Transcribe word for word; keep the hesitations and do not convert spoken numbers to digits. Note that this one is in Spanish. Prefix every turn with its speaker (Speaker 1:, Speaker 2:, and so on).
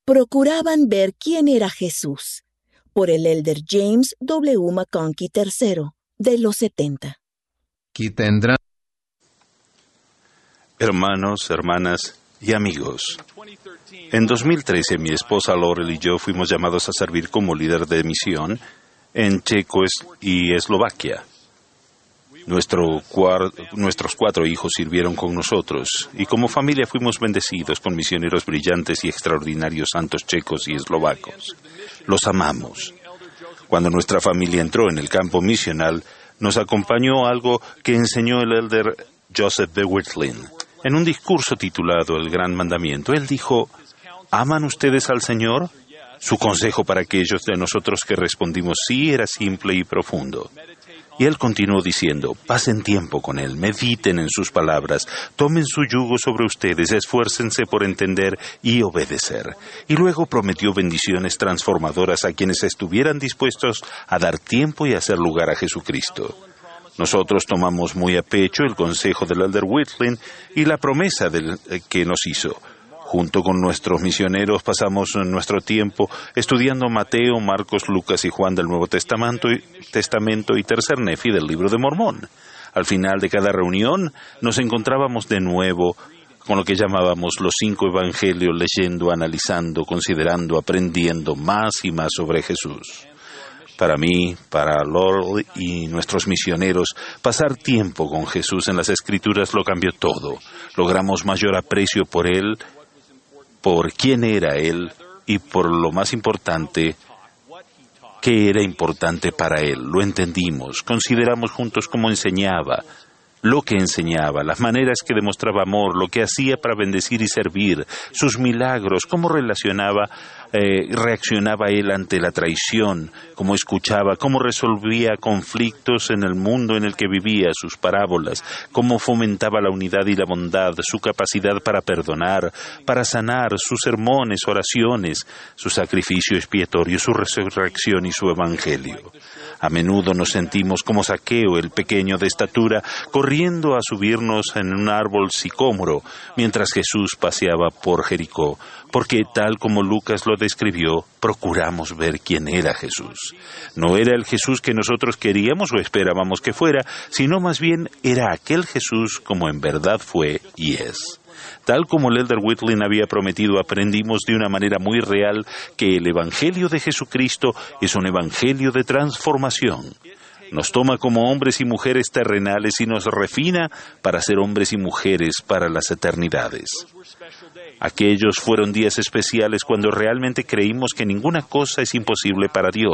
Speaker 1: Procuraban ver quién era Jesús, por el elder James W. McConkie tercero, de los setenta.
Speaker 2: Aquí tendrán.
Speaker 3: Hermanos, hermanas y amigos, en dos mil trece mi esposa Laurel y yo fuimos llamados a servir como líder de misión en Checo y Eslovaquia. Nuestro cuar- nuestros cuatro hijos sirvieron con nosotros y como familia fuimos bendecidos con misioneros brillantes y extraordinarios santos checos y eslovacos. Los amamos. Cuando nuestra familia entró en el campo misional, nos acompañó algo que enseñó el elder Joseph B. Whitlin. En un discurso titulado El Gran Mandamiento, él dijo: ¿aman ustedes al Señor? Su consejo para aquellos de nosotros que respondimos sí era simple y profundo. Y él continuó diciendo: pasen tiempo con Él, mediten en sus palabras, tomen su yugo sobre ustedes, esfuércense por entender y obedecer. Y luego prometió bendiciones transformadoras a quienes estuvieran dispuestos a dar tiempo y hacer lugar a Jesucristo. Nosotros tomamos muy a pecho el consejo del elder Whitlin y la promesa del, eh, que nos hizo. Junto con nuestros misioneros pasamos nuestro tiempo estudiando Mateo, Marcos, Lucas y Juan del Nuevo Testamento y, Testamento y Tercer Nefi del Libro de Mormón. Al final de cada reunión nos encontrábamos de nuevo con lo que llamábamos los cinco evangelios, leyendo, analizando, considerando, aprendiendo más y más sobre Jesús. Para mí, para Laurel y nuestros misioneros, pasar tiempo con Jesús en las Escrituras lo cambió todo. Logramos mayor aprecio por Él, por quién era Él y por lo más importante, qué era importante para Él. Lo entendimos, consideramos juntos cómo enseñaba, lo que enseñaba, las maneras que demostraba amor, lo que hacía para bendecir y servir, sus milagros, cómo relacionaba, eh, reaccionaba Él ante la traición, cómo escuchaba, cómo resolvía conflictos en el mundo en el que vivía, sus parábolas, cómo fomentaba la unidad y la bondad, su capacidad para perdonar, para sanar, sus sermones, oraciones, su sacrificio expiatorio, su resurrección y su evangelio. A menudo nos sentimos como Zaqueo, el pequeño de estatura, corriendo a subirnos en un árbol sicómoro, mientras Jesús paseaba por Jericó, porque tal como Lucas lo describió, procuramos ver quién era Jesús. No era el Jesús que nosotros queríamos o esperábamos que fuera, sino más bien era aquel Jesús como en verdad fue y es. Tal como el elder Whitlin había prometido, aprendimos de una manera muy real que el Evangelio de Jesucristo es un Evangelio de transformación. Nos toma como hombres y mujeres terrenales y nos refina para ser hombres y mujeres para las eternidades. Aquellos fueron días especiales cuando realmente creímos que ninguna cosa es imposible para Dios.